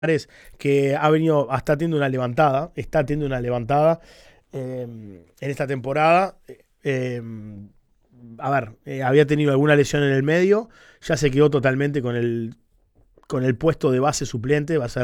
que ha venido, está teniendo una levantada, en esta temporada. Eh, Había tenido alguna lesión en el medio, ya se quedó totalmente con el puesto de base suplente, va a ser